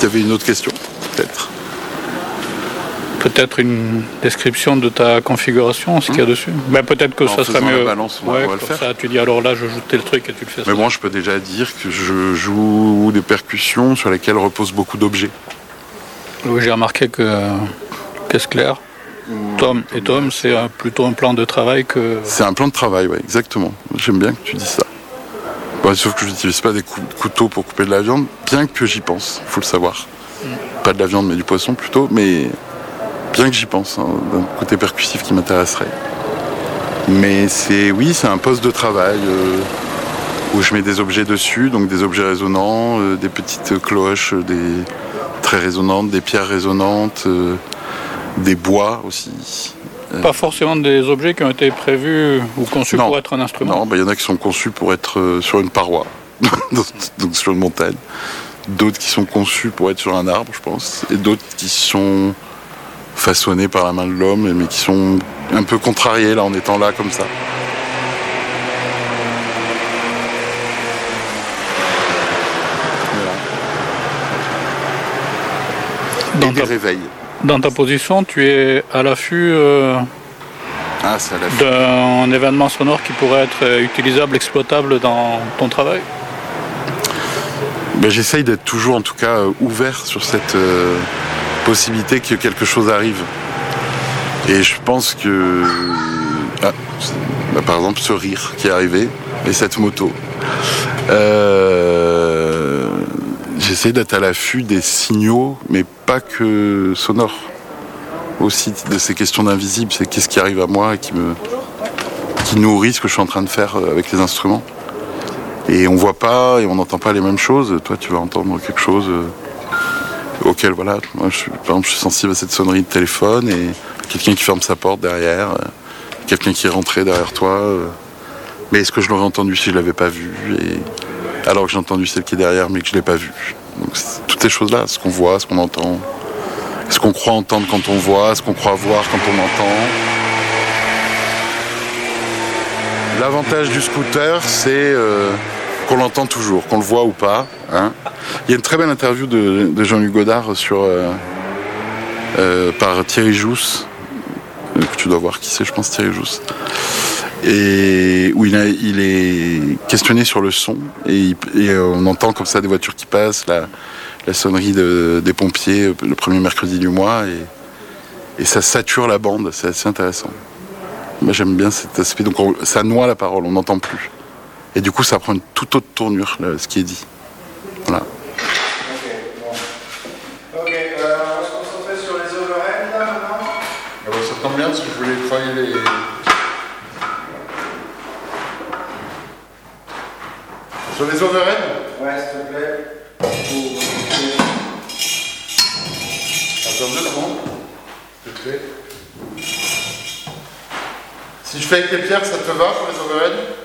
y avait une autre question, peut-être. Peut-être une description de ta configuration, ce qu'il y a dessus. Ben, peut-être que En ça serait faisant la mieux. balance, on va le faire. Ça, tu dis alors là, je joue tel truc et tu le fais. Mais bon, je peux déjà dire que je joue des percussions sur lesquelles reposent beaucoup d'objets. Oui, j'ai remarqué que Caisse Claire, Tom, c'est plutôt un plan de travail que... C'est un plan de travail, oui, exactement. J'aime bien que tu dis ça. Ouais, sauf que je n'utilise pas des couteaux pour couper de la viande, bien que j'y pense, il faut le savoir. Pas de la viande, mais du poisson plutôt, mais bien que j'y pense, hein, d'un côté percussif qui m'intéresserait. Mais c'est un poste de travail où je mets des objets dessus, donc des objets résonnants, des petites cloches, des très résonnantes, des pierres résonnantes, des bois aussi. Pas forcément des objets qui ont été prévus ou conçus pour être un instrument. Non, y en a qui sont conçus pour être sur une paroi, donc sur une montagne. D'autres qui sont conçus pour être sur un arbre, je pense. Et d'autres qui sont façonnés par la main de l'homme, mais qui sont un peu contrariés là, en étant là comme ça. Voilà. Et des réveils. Dans ta position, tu es à l'affût c'est d'un événement sonore qui pourrait être utilisable, exploitable dans ton travail? J'essaye d'être toujours en tout cas ouvert sur cette possibilité que quelque chose arrive. Et je pense que par exemple ce rire qui est arrivé et cette moto, j'essaie d'être à l'affût des signaux, mais pas que sonores, aussi de ces questions d'invisible. C'est qu'est-ce qui arrive à moi et qui nourrit ce que je suis en train de faire avec les instruments. Et on voit pas et on n'entend pas les mêmes choses. Toi, tu vas entendre quelque chose auquel, voilà, moi, par exemple, je suis sensible à cette sonnerie de téléphone et quelqu'un qui ferme sa porte derrière, quelqu'un qui est rentré derrière toi. Mais est-ce que je l'aurais entendu si je l'avais pas vu, et alors que j'ai entendu celle qui est derrière mais que je l'ai pas vue. Donc toutes ces choses-là, ce qu'on voit, ce qu'on entend, ce qu'on croit entendre quand on voit, ce qu'on croit voir quand on entend. L'avantage du scooter, c'est qu'on l'entend toujours, qu'on le voit ou pas. Hein. Il y a une très belle interview de Jean-Luc Godard par Thierry Jousse, que tu dois voir qui c'est, je pense, Thierry Jousse, et où il est questionné sur le son, et on entend comme ça des voitures qui passent, la sonnerie des pompiers le premier mercredi du mois, et ça sature la bande, c'est assez intéressant. Moi j'aime bien cet aspect, donc ça noie la parole, on n'entend plus. Et du coup ça prend une toute autre tournure, là, ce qui est dit. Voilà. Ok, on va se concentrer sur les overheads là maintenant. Ça tombe bien parce que je voulais travailler les... Sur les overheads? Ouais, s'il te plaît. Attends 2 secondes. Je fais. Si je fais avec les pierres, ça te va pour les overheads?